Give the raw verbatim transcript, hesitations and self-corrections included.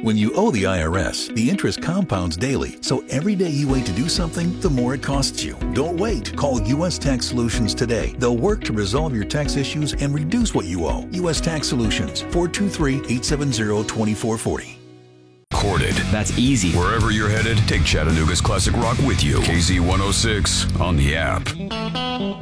When you owe the I R S, the interest compounds daily, so every day you wait to do something, the more it costs you. Don't wait. Call U S Tax Solutions today. They'll work to resolve your tax issues and reduce what you owe. U S Tax Solutions, four two three, eight seven zero, two four four zero. Recorded. That's easy. Wherever you're headed, take Chattanooga's classic rock with you. K Z one oh six on the app.